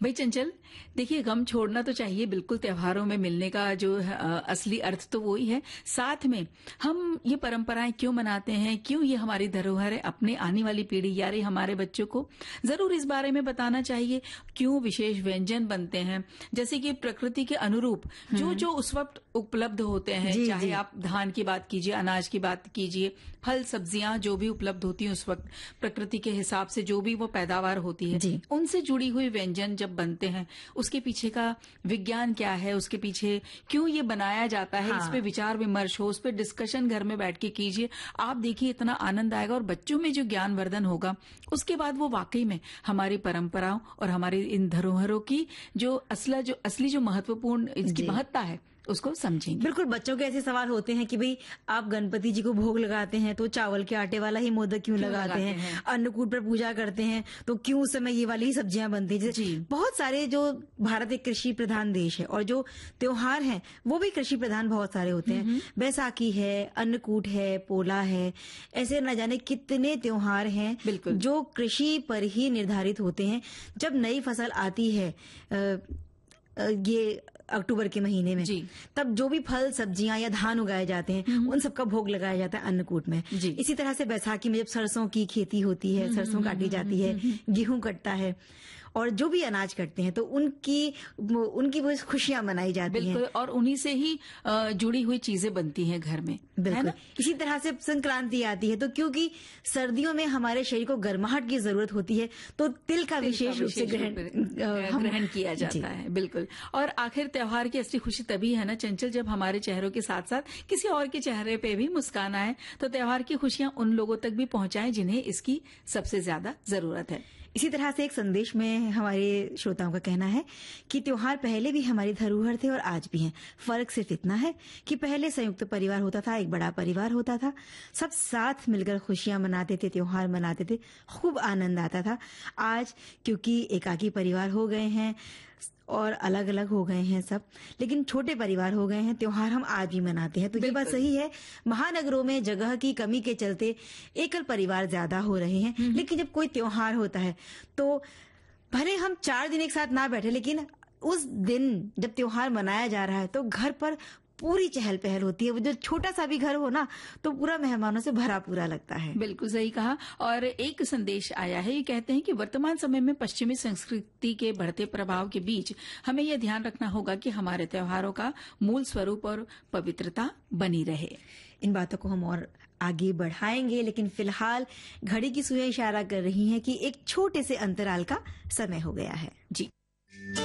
भाई चंचल, देखिए गम छोड़ना तो चाहिए बिल्कुल। त्योहारों में मिलने का जो असली अर्थ तो वो ही है। साथ में हम ये परंपराएं क्यों मनाते हैं, क्यों ये हमारी धरोहर है, अपने आने वाली पीढ़ी यानी हमारे बच्चों को जरूर इस बारे में बताना चाहिए। क्यों विशेष व्यंजन बनते हैं, जैसे कि प्रकृति के अनुरूप जो जो उस वक्त उपलब्ध होते हैं, चाहे आप धान की बात कीजिए, अनाज की बात कीजिए, फल सब्जियां जो भी उपलब्ध होती हैं उस वक्त प्रकृति के हिसाब से जो भी वो पैदावार होती है, उनसे जुड़ी हुई व्यंजन जब बनते हैं, उसके पीछे का विज्ञान क्या है, उसके पीछे क्यों ये बनाया जाता है, इस पे विचार विमर्श हो, उस पे डिस्कशन घर में बैठ के कीजिए। आप देखिए इतना आनंद आएगा और बच्चों में जो ज्ञानवर्धन होगा, उसके बाद वो वाकई में हमारी परंपराओं और हमारी इन धरोहरों की जो असली जो महत्वपूर्ण इसकी महत्ता है उसको समझेंगे। बिल्कुल, बच्चों के ऐसे सवाल होते हैं कि भाई आप गणपति जी को भोग लगाते हैं तो चावल के आटे वाला ही मोदक क्यों लगाते हैं? अन्नकूट पर पूजा करते हैं तो क्यों उस समय ये वाली ही सब्जियां बनती हैं? बहुत सारे, जो भारत एक कृषि प्रधान देश है और जो त्योहार हैं वो भी कृषि प्रधान बहुत सारे होते हैं। बैसाखी है, अन्नकूट है, पोला है, ऐसे न जाने कितने त्योहार हैं जो कृषि पर ही निर्धारित होते हैं। जब नई फसल आती है ये अक्टूबर के महीने में, तब जो भी फल सब्जियां या धान उगाए जाते हैं उन सबका भोग लगाया जाता है अन्नकूट में। इसी तरह से बैसाखी में जब सरसों की खेती होती है, सरसों काटी जाती है, गेहूं कटता है और जो भी अनाज कटते हैं तो उनकी वो खुशियां मनाई जाती हैं। और उन्हीं से ही जुड़ी हुई चीजें बनती हैं घर में। बिल्कुल। इसी तरह से संक्रांति आती है तो क्योंकि सर्दियों में हमारे शरीर को गर्माहट की जरूरत होती है तो तिल का विशेष रूप से ग्रहण किया जाता है। बिल्कुल। और आखिर त्योहार की असली खुशी तभी है ना चंचल, जब हमारे चेहरों के साथ साथ किसी और के चेहरे पे भी मुस्कान आए। तो त्योहार की खुशियां उन लोगों तक भी पहुंचाएं जिन्हें इसकी सबसे ज्यादा जरूरत है। इसी तरह से एक संदेश में हमारे श्रोताओं का कहना है कि त्योहार पहले भी हमारी धरोहर थे और आज भी हैं। फर्क सिर्फ इतना है कि पहले संयुक्त परिवार होता था, एक बड़ा परिवार होता था, सब साथ मिलकर खुशियां मनाते थे, त्योहार मनाते थे, खूब आनंद आता था। आज क्योंकि एकाकी परिवार हो गए हैं और अलग अलग हो गए हैं सब, लेकिन छोटे परिवार हो गए हैं, त्योहार हम आज भी मनाते हैं। तो ये बात सही है, महानगरों में जगह की कमी के चलते एकल परिवार ज्यादा हो रहे हैं, लेकिन जब कोई त्योहार होता है तो भले हम 4 दिन एक साथ ना बैठे, लेकिन उस दिन जब त्योहार मनाया जा रहा है तो घर पर पूरी चहल पहल होती है। वो जो छोटा सा भी घर हो ना तो पूरा मेहमानों से भरा पूरा लगता है। बिल्कुल सही कहा। और एक संदेश आया है, ये कहते हैं कि वर्तमान समय में पश्चिमी संस्कृति के बढ़ते प्रभाव के बीच हमें यह ध्यान रखना होगा कि हमारे त्योहारों का मूल स्वरूप और पवित्रता बनी रहे। इन बातों को हम और आगे बढ़ाएंगे, लेकिन फिलहाल घड़ी की सुइयां इशारा कर रही हैं कि एक छोटे से अंतराल का समय हो गया है। जी।